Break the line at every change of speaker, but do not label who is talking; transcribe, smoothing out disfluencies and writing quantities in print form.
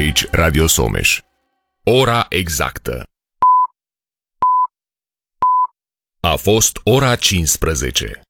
Aici Radio Someș. Ora exactă. A fost ora 15.